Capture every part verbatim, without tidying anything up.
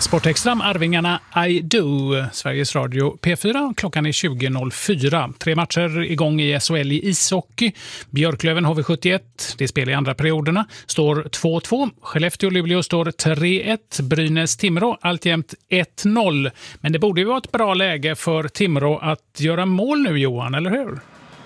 Sportextra, Arvingarna I Do, Sveriges Radio P fyra. Klockan är tjugo noll fyra. Tre matcher igång i S H L i ishockey. Björklöven H V sjuttioett, det spelar i andra perioderna, står två två. Skellefteå-Luleå står tre ett. Brynäs-Timrå alltjämt ett noll. Men det borde ju vara ett bra läge för Timrå att göra mål nu, Johan, eller hur?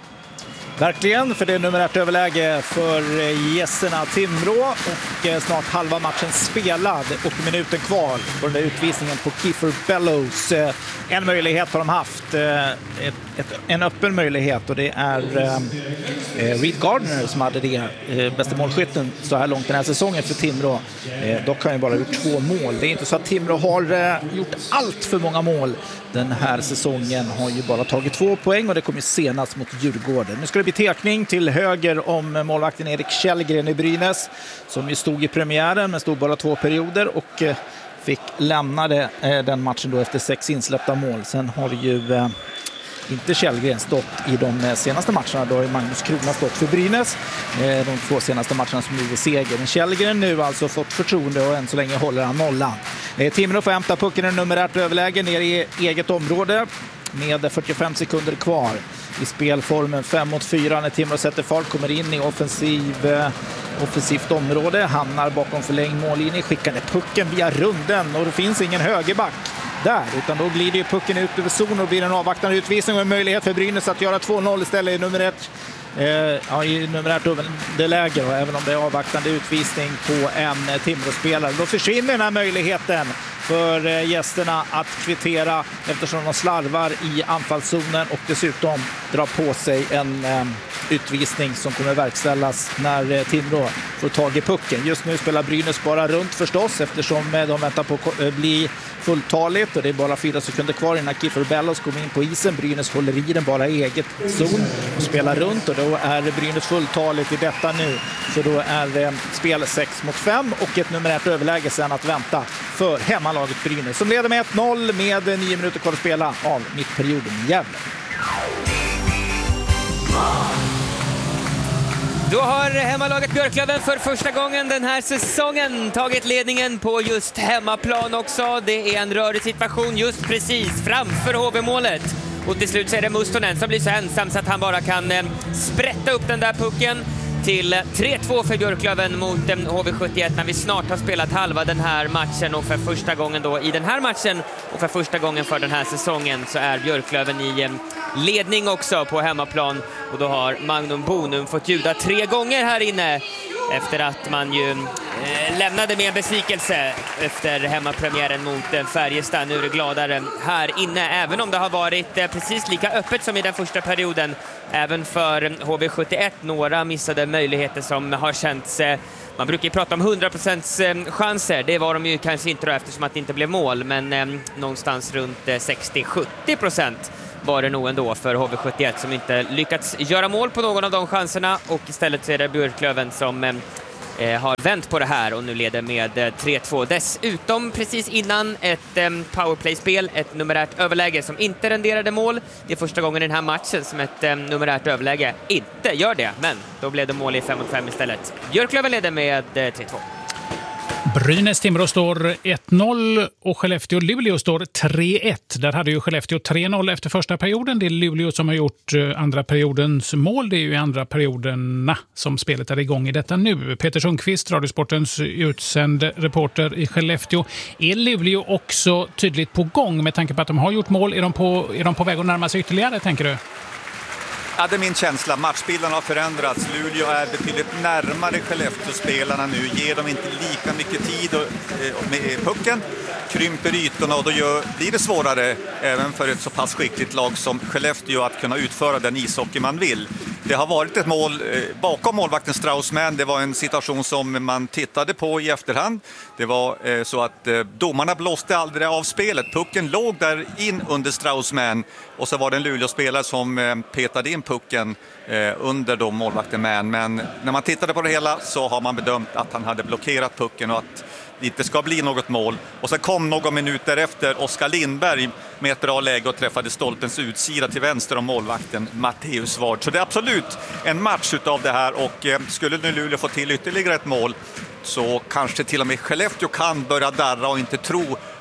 Verkligen, för det är nummer ett överläge för gästerna Timrå och snart halva matchen spelad och minuten kvar på den där utvisningen på Kiefer Bellows. En möjlighet har de haft, ett, ett, en öppen möjlighet, och det är eh, Reed Gardner som hade det, eh, bästa målskytten så här långt den här säsongen för Timrå. Eh, dock har han bara gjort två mål. Det är inte så att Timrå har eh, gjort allt för många mål den här säsongen, har ju bara tagit två poäng och det kommer senast mot Djurgården. Nu ska det bli tekning till höger om målvakten Erik Källgren i Brynäs, som ju stod i premiären men stod bara två perioder och eh, fick lämnade eh, den matchen då efter sex insläppta mål. Sen har ju eh, inte Källgren stått i de senaste matcherna. Då har Magnus Krona stått för Brynäs eh, de två senaste matcherna som blev seger. Men Källgren nu alltså fått förtroende och än så länge håller han nollan. Eh, Timrå får hämta pucken i nummer ett överläge ner i eget område med fyrtiofem sekunder kvar i spelformen fem mot fyra. När Timrå sätter fart, kommer in i offensiv, eh, offensivt område, hamnar bakom förlängd mållinje, skickar ner pucken via runden och det finns ingen högerback där, utan då glider ju pucken ut över zon och blir en avvaktande utvisning och en möjlighet för Brynäs att göra två noll istället i nummer ett. Eh, ja, i nummer ett över det läger, och även om det är avvaktande utvisning på en Timrå-spelare, då försvinner den här möjligheten för gästerna att kvittera eftersom de slarvar i anfallszonen och dessutom drar på sig en eh, utvisning som kommer verkställas när eh, Timrå får tag i pucken. Just nu spelar Brynäs bara runt förstås eftersom eh, de väntar på att eh, bli fulltaligt och det är bara fyra sekunder kvar innan Kiefer Bellows kommer in på isen. Brynäs håller i den bara i eget zon och spelar runt, och då är Brynäs fulltaligt i detta nu. Så då är det spel sex mot fem och ett nummer ett överläge sen att vänta för hemmalaget Brynäs som leder med ett noll med nio minuter kvar att spela av mittperioden i Gävle. Då har hemmalaget Björklöven för första gången den här säsongen tagit ledningen på just hemmaplan också. Det är en rörig situation just precis framför H V-målet. Och till slut så är det Mustonen som blir så ensam så att han bara kan eh, sprätta upp den där pucken till tre två för Björklöven mot eh, H V sjuttioett när vi snart har spelat halva den här matchen, och för första gången då i den här matchen och för första gången för den här säsongen så är Björklöven i eh, ledning också på hemmaplan, och då har Magnum Bonum fått ljuda tre gånger här inne efter att man ju eh, lämnade med en besvikelse efter hemmapremiären mot eh, Färjestad. Nu är det gladare här inne, även om det har varit eh, precis lika öppet som i den första perioden även för H V sjuttioett. Några missade möjligheter som har känts, eh, man brukar ju prata om hundra procent eh, chanser, det var de ju kanske inte då eftersom att det inte blev mål, men eh, någonstans runt eh, sextio till sjuttio procent var det nog ändå för H V sjuttioett som inte lyckats göra mål på någon av de chanserna, och istället så är det Björklöven som eh, har vänt på det här och nu leder med eh, tre två. Dessutom precis innan ett eh, powerplay-spel, ett numerärt överläge som inte renderade mål. Det är första gången i den här matchen som ett eh, numerärt överläge inte gör det, men då blev det mål i fem mot fem istället. Björklöven leder med eh, tre två. Brynäs-Timrå står ett noll och Skellefteå-Luleå står tre ett. Där hade ju Skellefteå tre noll efter första perioden. Det är Luleå som har gjort andra periodens mål. Det är ju andra perioderna som spelet är igång i detta nu. Peter Sundqvist, Radiosportens utsänd reporter i Skellefteå. Är Luleå också tydligt på gång med tanke på att de har gjort mål? Är de på, är de på väg att närma sig ytterligare, tänker du? Ja, det är min känsla. Matchbilden har förändrats. Luleå är betydligt närmare Skellefteå-spelarna nu. Ger dem inte lika mycket tid och, eh, med pucken. Krymper ytorna och då gör, blir det svårare även för ett så pass skickligt lag som Skellefteå att kunna utföra den ishockey man vill. Det har varit ett mål eh, bakom målvakten Straussman. Det var en situation som man tittade på i efterhand. Det var eh, så att eh, domarna blåste aldrig av spelet. Pucken låg där in under Straussman och så var det en Luleå-spelare som eh, petade in pucken eh, under då målvakten Man. Men när man tittade på det hela så har man bedömt att han hade blockerat pucken och att det inte ska bli något mål. Och sen kom någon minut därefter Oskar Lindberg med ett bra läge och träffade stolpens utsida till vänster om målvakten Matteus Ward. Så det är absolut en match utav det här, och eh, skulle nu Luleå få till ytterligare ett mål så kanske till och med Skellefteå kan börja darra och inte tro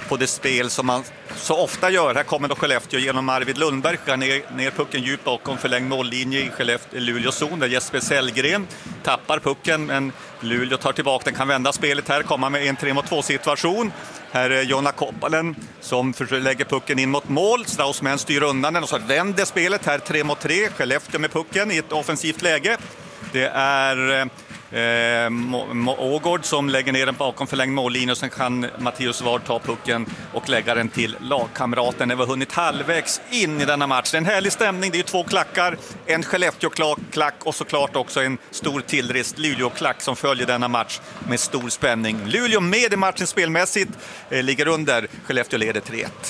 på det spel som man så ofta gör. Här kommer då Skellefteå genom Arvid Lundberg, skär ner, ner pucken djupt bakom förlängd mållinje i Skellefteå, Luleå zon, där Jesper Sellgren tappar pucken, men Luleå tar tillbaka den, kan vända spelet här, komma med en tre mot två situation. Här är Jonna Koppalen som lägger pucken in mot mål. Straussman styr undan den och så vänder spelet här tre mot tre. Skellefteå med pucken i ett offensivt läge. Det är eh, Ågård som lägger ner den bakom förlängd mållinje, och sen kan Mattias Ward ta pucken och lägga den till lagkamraten. Det var hunnit halvvägs in i denna match. Det är en härlig stämning, det är två klackar, en Skellefteå-klack och såklart också en stor tillrest Luleå-klack som följer denna match med stor spänning. Luleå med i matchen spelmässigt, eh, ligger under, Skellefteå leder tre ett.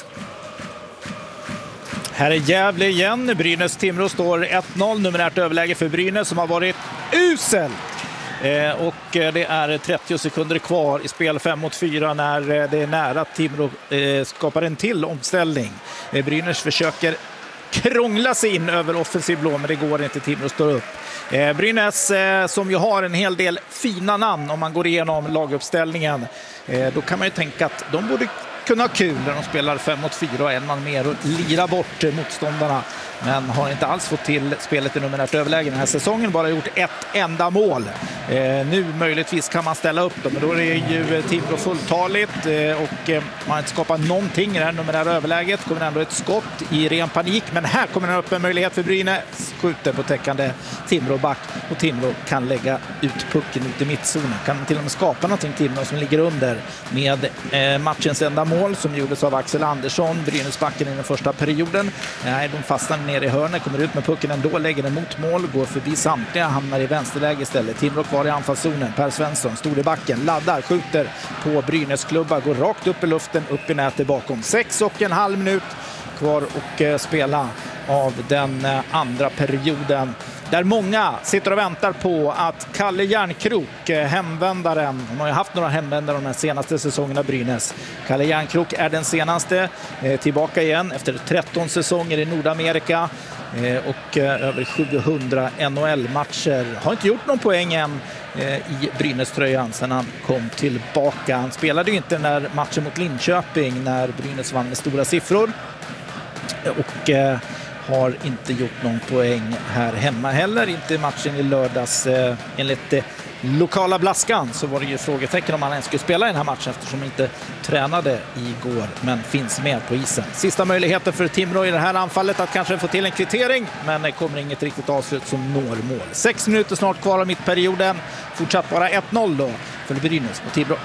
Här är Gävle igen. Brynäs-Timrå står ett noll. Numerärt överläge för Brynäs som har varit usel. Eh, och det är trettio sekunder kvar i spel, fem mot fyra, när det är nära att Timrå eh, skapar en till omställning. Eh, Brynäs försöker krångla sig in över offensiv blå, men det går inte. Timrå står upp. Eh, Brynäs eh, som ju har en hel del fina namn om man går igenom laguppställningen. Eh, då kan man ju tänka att de borde kunna ha kul när de spelar fem mot fyra och en man mer och lira bort motståndarna, men har inte alls fått till spelet i numerärt överläge den här säsongen, bara gjort ett enda mål. Eh, nu möjligtvis kan man ställa upp dem, men då är det ju Timrå fulltaligt eh, och eh, man har inte skapat någonting i det här numerära överläget. Kommer ändå ett skott i ren panik, men här kommer en upp en möjlighet för Brynäs, skjuter på täckande Timrå back, och Timrå kan lägga ut pucken ut i mittzonen, kan till och med skapa någonting. Timrå som ligger under med eh, matchens enda mål som gjordes av Axel Andersson, Brynäsbacken i den första perioden. Nej, de fastnar ner i hörnet, kommer ut med pucken ändå, lägger den mot mål, går förbi samtliga, hamnar i vänsterläge istället. Timrå kvar i anfallszonen. Per Svensson, stor i backen, laddar, skjuter på Brynäsklubba, går rakt upp i luften, upp i nätet bakom. Sex och en halv minut kvar och eh, spela av den eh, andra perioden, där många sitter och väntar på att Kalle Järnkrok, hemvändaren, hon har ju haft några hemvändare de här senaste säsongerna Brynäs. Kalle Järnkrok är den senaste, eh, tillbaka igen efter tretton säsonger i Nordamerika eh, och eh, över sjuhundra N H L-matcher. Har inte gjort någon poäng än eh, i Brynäs-tröjan sedan han kom tillbaka. Han spelade ju inte när matchen mot Linköping när Brynäs vann med stora siffror, och eh, har inte gjort någon poäng här hemma heller. Inte matchen i lördags. Eh, enligt eh, lokala Blaskan så var det ju frågetecken om han ens skulle spela i den här matchen, eftersom han inte tränade igår, men finns med på isen. Sista möjligheten för Timrå i det här anfallet att kanske få till en kvittering, men det kommer inget riktigt avslut som når mål. Sex minuter snart kvar av mittperioden. Fortsatt bara ett noll då för Brynäs mot Timrå.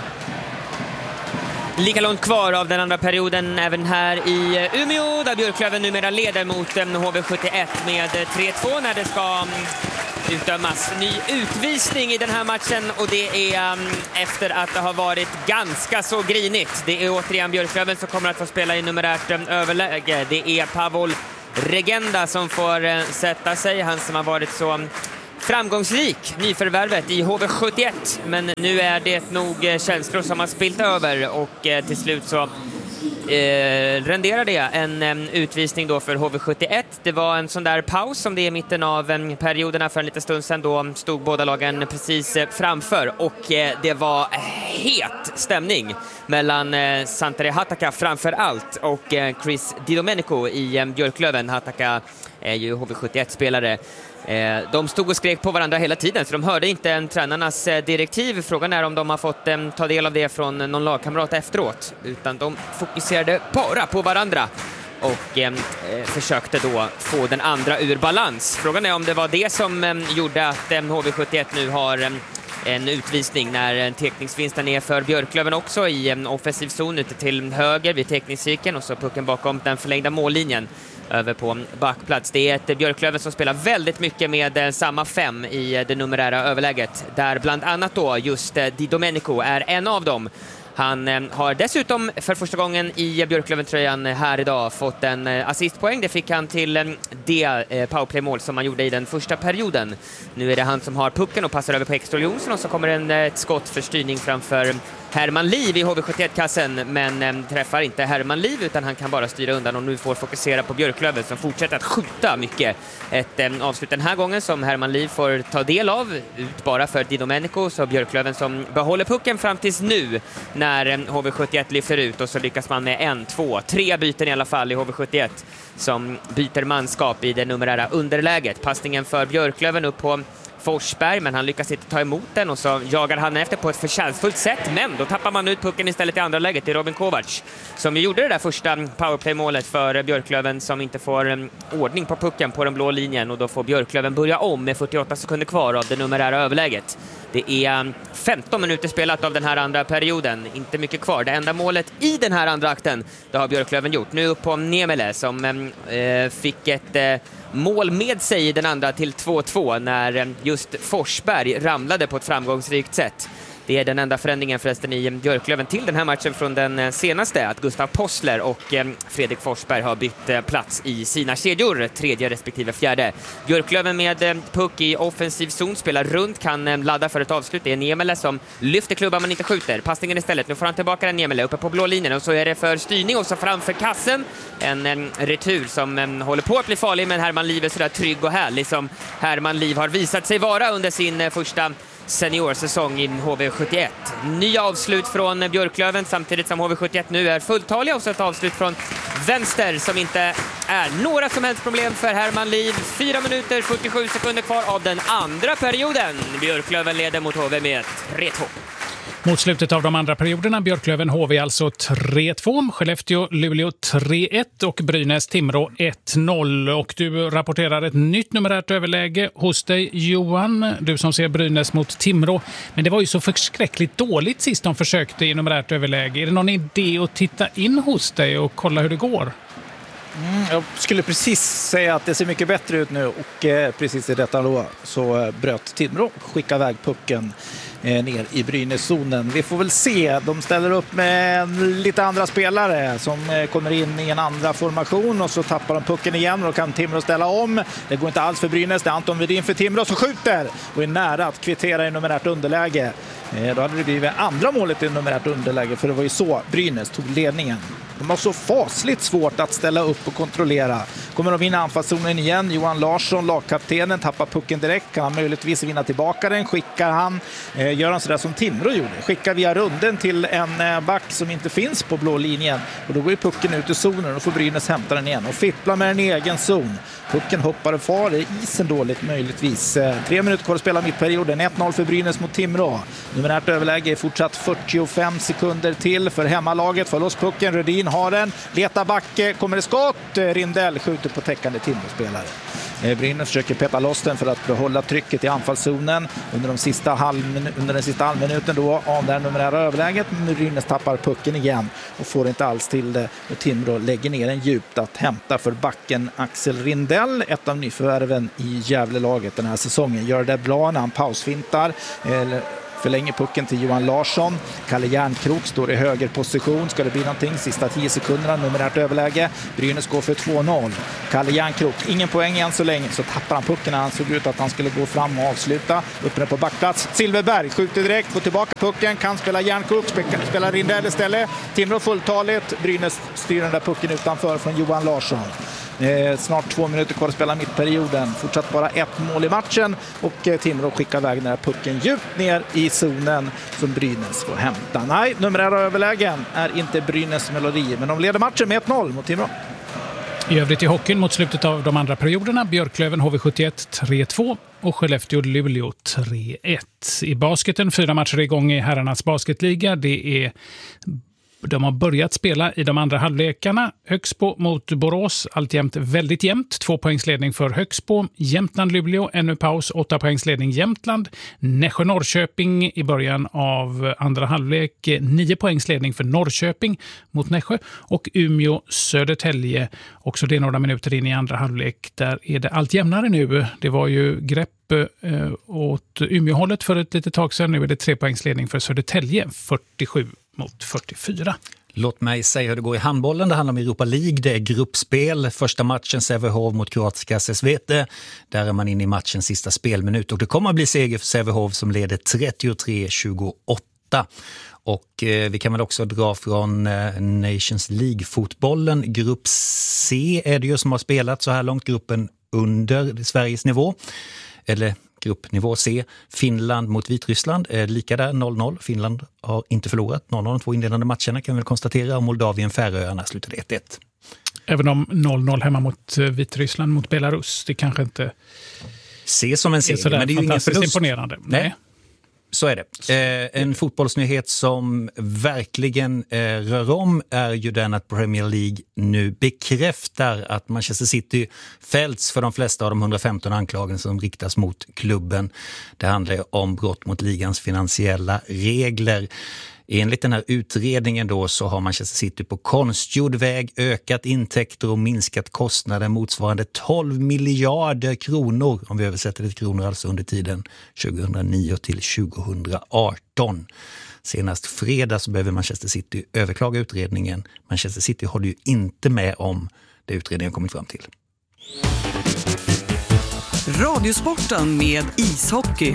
Lika långt kvar av den andra perioden även här i Umeå, där Björklöven numera leder mot H V sjuttioett med tre två när det ska utdömas ny utvisning i den här matchen, och det är um, efter att det har varit ganska så grinigt. Det är återigen Björklöven som kommer att få spela i numerärt um, överläge. Det är Pavol Regenda som får uh, sätta sig, han som har varit så um, framgångsrik nyförvärvet i H V sjuttioett, men nu är det nog känslor som har spilt över, och eh, till slut så eh, renderar det en eh, utvisning då för H V sjuttioett. Det var en sån där paus som det är i mitten av eh, perioderna för en liten stund sedan. Då stod båda lagen precis eh, framför, och eh, det var het stämning mellan eh, Santeri Hataka framför allt och eh, Chris Di Domenico i eh, Björklöven. Hataka är ju H V sjuttioett-spelare. De stod och skrek på varandra hela tiden, så de hörde inte tränarnas direktiv. Frågan är om de har fått ta del av det från någon lagkamrat efteråt, utan de fokuserade bara på varandra och eh, försökte då få den andra ur balans. Frågan är om det var det som eh, gjorde att eh, H V sjuttioett nu har eh, en utvisning när teckningsvinsten är för Björklöven också i en offensiv zon ute till höger vid teckningscirkeln, och så pucken bakom den förlängda mållinjen över på backplats. Det är ett Björklöven som spelar väldigt mycket med samma fem i det numerära överläget, där bland annat då just Di Domenico är en av dem. Han eh, har dessutom för första gången i Björklöven-tröjan här idag fått en eh, assistpoäng. Det fick han till eh, det eh, powerplay-mål som han gjorde i den första perioden. Nu är det han som har pucken och passar över på Ekström Jonsson, och så kommer en, ett skott för styrning framför Herman Liv i H V sjuttioett-kassen, men eh, träffar inte Herman Liv utan han kan bara styra undan och nu får fokusera på Björklöven som fortsätter att skjuta mycket. Ett eh, avslut den här gången som Herman Liv får ta del av, ut bara för Di Domenico, så Björklöven som behåller pucken fram tills nu när eh, H V sjuttioett lyfter ut, och så lyckas man med en, två, tre byten i alla fall i H V sjuttioett som byter manskap i det numerära underläget. Passningen för Björklöven upp på Forsberg, men han lyckas inte ta emot den och så jagar han efter på ett förtjänstfullt sätt, men då tappar man ut pucken istället i andra läget till Robin Kovacs som ju gjorde det där första powerplay-målet för Björklöven, som inte får um, ordning på pucken på den blå linjen, och då får Björklöven börja om med fyrtioåtta sekunder kvar av det numerära överläget. Det är um, femton minuter spelat av den här andra perioden, inte mycket kvar. Det enda målet i den här andra akten, det har Björklöven gjort. Nu upp på Niemela som um, uh, fick ett uh, mål med sig i den andra till två två när just Forsberg ramlade på ett framgångsrikt sätt. Det är den enda förändringen förresten i Björklöven till den här matchen från den senaste, att Gustav Possler och Fredrik Forsberg har bytt plats i sina kedjor, tredje respektive fjärde. Björklöven med puck i offensiv zon, spelar runt, kan ladda för ett avslut. Det är Niemela som lyfter klubban men inte skjuter. Passningen istället, nu får han tillbaka den Niemela uppe på blå linjen, och så är det för styrning och så framför kassen. En, en retur som en, håller på att bli farlig, men Herman Liv är sådär trygg och härlig som Herman Liv har visat sig vara under sin första seniorsäsong i H V sjuttioett. Nya avslut från Björklöven samtidigt som H V sjuttioett nu är fulltaliga, och så ett avslut från vänster som inte är några som helst problem för Herman Liv. fyra minuter fyrtiosju sekunder kvar av den andra perioden. Björklöven leder mot H V med tre två. Mot slutet av de andra perioderna, Björklöven H V alltså tre två, Skellefteå Luleå tre ett och Brynäs Timrå ett noll. Och du rapporterar ett nytt numerärt överläge hos dig, Johan, du som ser Brynäs mot Timrå. Men det var ju så förskräckligt dåligt sist de försökte i numerärt överläge. Är det någon idé att titta in hos dig och kolla hur det går? Mm, jag skulle precis säga att det ser mycket bättre ut nu, och eh, precis i detta då så eh, bröt Timrå, skicka iväg pucken eh, ner i Brynäszonen. Vi får väl se, de ställer upp med lite andra spelare som eh, kommer in i en andra formation, och så tappar de pucken igen och kan Timrå ställa om. Det går inte alls för Brynäs, det är Anton Wedin för Timrå som skjuter och är nära att kvittera i numerärt underläge. Eh, då hade det blivit andra målet i numerärt underläge, för det var ju så Brynäs tog ledningen. De har så fasligt svårt att ställa upp och kontrollera. Kommer de vinna anfallszonen igen? Johan Larsson, lagkaptenen, tappar pucken direkt. Kan han möjligtvis vinna tillbaka den? Skickar han, eh, gör han sådär som Timrå gjorde. Skickar via runden till en eh, back som inte finns på blå linjen. Och då går ju pucken ut i zonen och får Brynäs hämta den igen. Och fipplar med en egen zon. Pucken hoppar och far i isen dåligt möjligtvis. Eh, tre minuter kvar att spela mittperioden. ett noll för Brynäs mot Timrå. Numerärt överläge är fortsatt fyrtiofem sekunder till för hemmalaget. Får loss pucken, Rödin har den, letar backe, kommer det skott, Rindell skjuter på täckande Timrå-spelare. Brynäs försöker peta loss den för att behålla trycket i anfallszonen under, de sista halv, under den sista halvminuten då av det här numerära överläget. Brynäs tappar pucken igen och får inte alls till det, och Timrå lägger ner en djupt att hämta för backen Axel Rindell, ett av nyförvärven i Gävlelaget den här säsongen. Gör det bra när han pausfintar eller förlänger pucken till Johan Larsson. Kalle Järnkrok står i höger position. Ska det bli någonting? Sista tio sekunderna, numerärt överläge. Brynäs går för två noll. Kalle Järnkrok, ingen poäng än så länge. Så tappar han pucken när han såg ut att han skulle gå fram och avsluta. Uppe på backplats. Silverberg skjuter direkt, får tillbaka pucken. Kan spela Järnkrok, spelar Rindell istället. Timrå fulltaligt. Brynäs styr den där pucken utanför från Johan Larsson. Eh, snart två minuter kvar att spela mittperioden. Fortsatt bara ett mål i matchen, och eh, Timrå skickar iväg den här pucken djupt ner i zonen som Brynäs får hämta. Nej, numerära överlägen är inte Brynäs melodi, men de leder matchen med ett noll mot Timrå. I övrigt i hockeyn mot slutet av de andra perioderna, Björklöven H V sjuttioett tre två och Skellefteå Luleå tre ett. I basketen, fyra matcher igång i herrarnas basketliga. Det är De har börjat spela i de andra halvlekarna. Högsbo mot Borås, alltjämt väldigt jämnt. Två poängsledning för Högsbo. Jämtland-Luleå, ännu paus. Åtta poängsledning Jämtland. Nässjö-Norrköping i början av andra halvlek. Nio poängsledning för Norrköping mot Nässjö. Och Umeå-Södertälje, också det är några minuter in i andra halvlek. Där är det allt jämnare nu. Det var ju grepp eh, åt Umeå-hållet för ett litet tag sedan. Nu är det tre poängsledning för Södertälje, fyrtiosju mot fyrtiofyra. Låt mig säga hur det går i handbollen. Det handlar om Europa League. Det är gruppspel. Första matchen Sävehof mot kroatiska Sesvete. Där är man inne i matchens sista spelminut. Och det kommer att bli seger för Sävehof som leder trettiotre tjugoåtta. åtta. Och eh, vi kan väl också dra från eh, Nations League-fotbollen. Grupp C är det ju som har spelat så här långt, gruppen under Sveriges nivå. Eller gruppnivå C. Finland mot Vitryssland är lika där, noll noll. Finland har inte förlorat. noll noll de två inledande matcherna kan vi väl konstatera. Och Moldavien, Färöarna slutade ett ett. Även om noll noll hemma mot Vitryssland mot Belarus, det kanske inte ses som en seger, men det är ju ingen förlust. Imponerande. Nej. Nej. Så är det. Eh, en fotbollsnyhet som verkligen eh, rör om är ju den att Premier League nu bekräftar att Manchester City fällts för de flesta av de hundrafemton anklagelser som riktas mot klubben. Det handlar om brott mot ligans finansiella regler. Enligt den här utredningen då så har Manchester City på konstgjord väg ökat intäkter och minskat kostnader motsvarande tolv miljarder kronor, om vi översätter det till kronor, alltså under tiden tjugohundranio till tjugohundraarton. Senast fredag så behöver Manchester City överklaga utredningen. Manchester City håller ju inte med om det utredningen kommit fram till. Radiosporten med ishockey.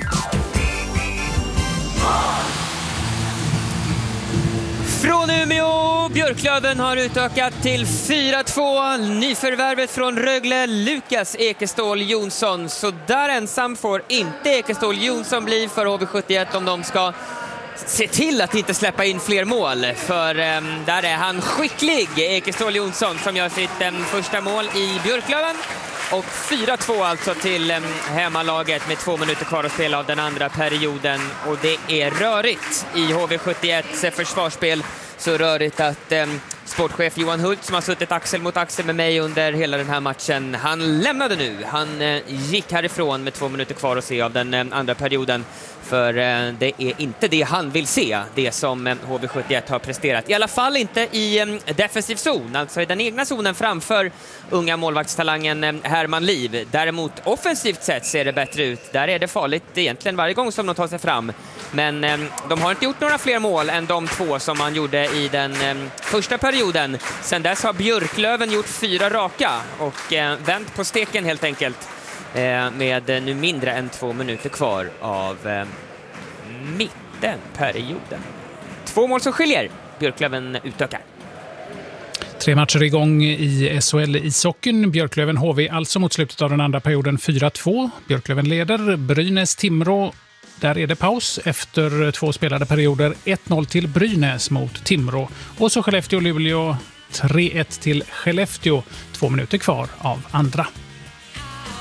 Från Umeå, Björklöven har utökat till fyra två. Nyförvärvet från Rögle, Lukas Ekeståhl Jonsson. Så där ensam får inte Ekeståhl Jonsson bli för H V sjuttioett om de ska se till att inte släppa in fler mål. För um, där är han skicklig, Ekeståhl Jonsson, som gör sitt um, första mål i Björklöven. Och fyra två alltså till um, hemmalaget med två minuter kvar att spela av den andra perioden. Och det är rörigt i H V sjuttioetts försvarsspel. Så rörigt att um, sportchef Johan Hult, som har suttit axel mot axel med mig under hela den här matchen, han lämnade nu. Han uh, gick härifrån med två minuter kvar att se av den uh, andra perioden. För uh, det är inte det han vill se, det som uh, H V sjuttioett har presterat. I alla fall inte i um, defensiv zon, alltså i den egna zonen framför unga målvaktstalangen um, Herman Liv. Däremot offensivt sett ser det bättre ut. Där är det farligt egentligen varje gång som de tar sig fram. Men um, de har inte gjort några fler mål än de två som man gjorde i den um, första perioden. Sen dess har Björklöven gjort fyra raka och uh, vänt på steken helt enkelt. Med nu mindre än två minuter kvar av eh, mittenperioden. Två mål som skiljer. Björklöven utökar. Tre matcher igång i S H L-ishockeyn. Björklöven H V alltså mot slutet av den andra perioden fyra två. Björklöven leder. Brynäs-Timrå. Där är det paus efter två spelade perioder. ett noll till Brynäs mot Timrå. Och så Skellefteå-Luleå tre ett till Skellefteå. Två minuter kvar av andra.